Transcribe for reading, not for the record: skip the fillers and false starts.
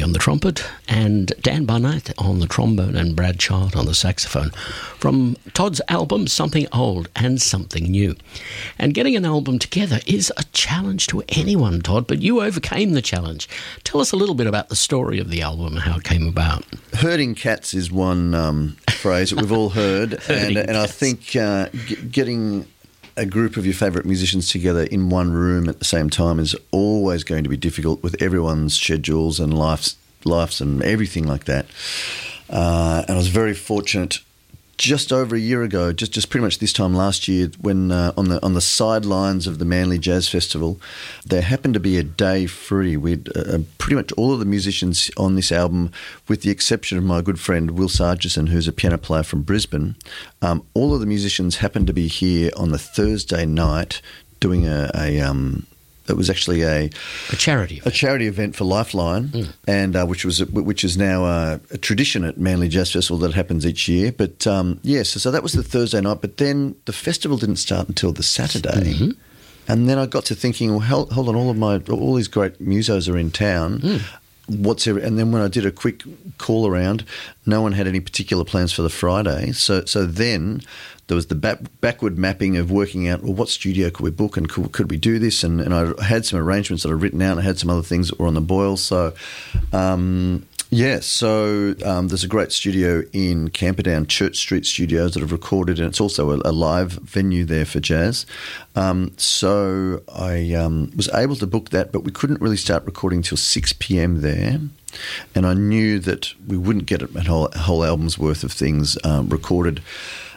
on the trumpet, and Dan Barnett on the trombone, and Brad Chart on the saxophone, from Todd's album Something Old and Something New. And getting an album together is a challenge to anyone, Todd, but you overcame the challenge. Tell us a little bit about the story of the album and how it came about. Herding cats is one phrase that we've all heard, and I think getting a group of your favourite musicians together in one room at the same time is always going to be difficult with everyone's schedules and lives and everything like that. And I was very fortunate just over a year ago, just pretty much this time last year, when on the sidelines of the Manly Jazz Festival, there happened to be a day free. We'd pretty much all of the musicians on this album, with the exception of my good friend Will Sargison, who's a piano player from Brisbane, all of the musicians happened to be here on the Thursday night doing it was actually a charity event for Lifeline, and which is now a tradition at Manly Jazz Festival that happens each year. But so that was the Thursday night. But then the festival didn't start until the Saturday, and then I got to thinking, well, hold on, all these great musos are in town. And then when I did a quick call around, no one had any particular plans for the Friday. So then there was the backward mapping of working out, well, what studio could we book and could we do this? And I had some arrangements that I'd written out. And I had some other things that were on the boil. So, there's a great studio in Camperdown, Church Street Studios, that have recorded, and it's also a live venue there for jazz. So I was able to book that, but we couldn't really start recording till 6 p.m. there. And I knew that we wouldn't get a whole album's worth of things recorded